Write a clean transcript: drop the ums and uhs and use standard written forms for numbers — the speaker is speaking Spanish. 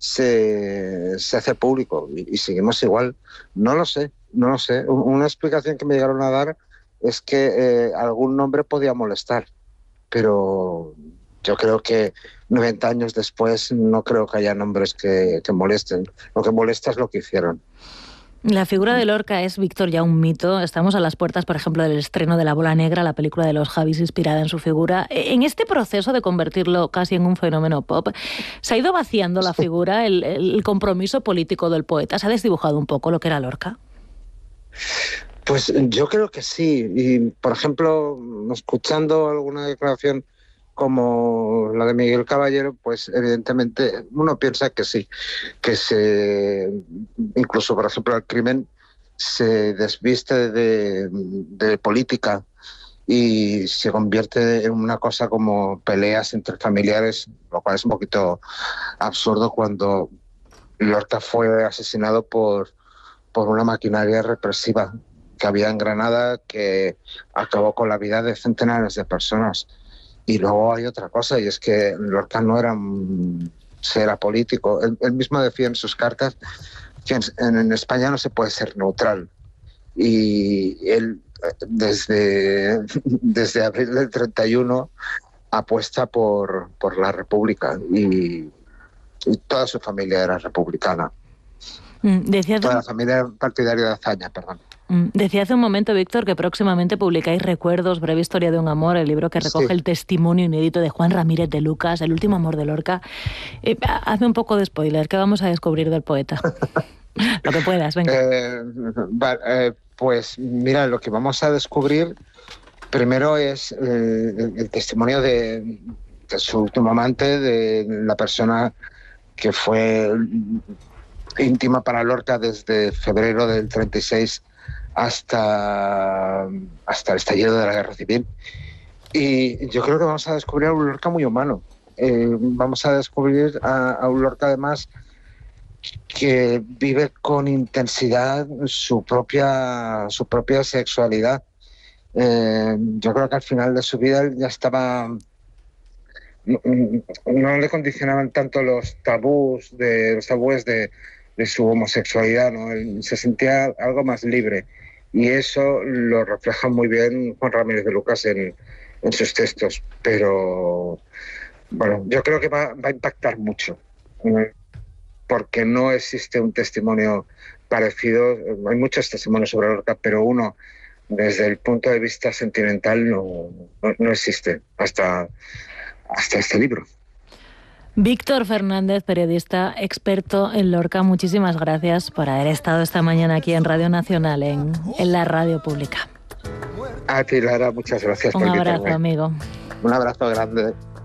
se hace público y seguimos igual. No lo sé. Una explicación que me llegaron a dar es que algún nombre podía molestar, pero yo creo que 90 años después no creo que haya nombres que molesten. Lo que molesta es lo que hicieron. La figura de Lorca es, Víctor, ya un mito. Estamos a las puertas, por ejemplo, del estreno de La Bola Negra, la película de los Javis inspirada en su figura. En este proceso de convertirlo casi en un fenómeno pop, ¿se ha ido vaciando la figura, el compromiso político del poeta? ¿Se ha desdibujado un poco lo que era Lorca? Pues yo creo que sí. Y, por ejemplo, escuchando alguna declaración como la de Miguel Caballero, pues evidentemente uno piensa que sí, incluso por ejemplo el crimen se desviste de política y se convierte en una cosa como peleas entre familiares, lo cual es un poquito absurdo cuando Lorca fue asesinado por una maquinaria represiva que había en Granada que acabó con la vida de centenares de personas. Y luego hay otra cosa, y es que Lorca no era político. Él mismo decía en sus cartas que en España no se puede ser neutral. Y él, desde abril del 31, apuesta por la República. Y toda su familia era republicana. Toda la familia partidaria de Azaña, perdón. Decía hace un momento, Víctor, que próximamente publicáis Recuerdos, breve historia de un amor, el libro que recoge el testimonio inédito de Juan Ramírez de Lucas, el último amor de Lorca. Hazme un poco de spoiler, ¿qué vamos a descubrir del poeta? Lo que puedas, venga. Pues mira, lo que vamos a descubrir primero es el testimonio de su último amante, de la persona que fue íntima para Lorca desde febrero del 36 hasta el estallido de la Guerra Civil. Y yo creo que vamos a descubrir a un Lorca muy humano. Vamos a descubrir a un Lorca además que vive con intensidad su propia sexualidad. Yo creo que al final de su vida él ya estaba... No le condicionaban tanto los tabúes de su homosexualidad, ¿no? Él se sentía algo más libre. Y eso lo refleja muy bien Juan Ramírez de Lucas en sus textos. Pero bueno, yo creo que va a impactar mucho, porque no existe un testimonio parecido. Hay muchos testimonios sobre Lorca, pero uno desde el punto de vista sentimental no existe hasta este libro. Víctor Fernández, periodista experto en Lorca, muchísimas gracias por haber estado esta mañana aquí en Radio Nacional, en la radio pública. A ti, Lara, muchas gracias por invitarme. Un abrazo, amigo. Un abrazo grande.